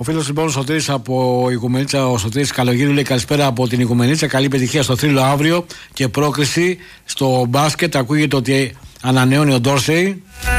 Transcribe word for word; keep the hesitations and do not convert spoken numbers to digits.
φίλος λοιπόν ο Σωτήρης από Οικουμενίτσα, ο Σωτήρης Καλογύρου, λέει καλησπέρα από την Οικουμενίτσα. Καλή επιτυχία στο θρύλο αύριο και πρόκριση στο μπάσκετ. Ακούγεται ότι ανανεώνει ο Ντόρσεϊ.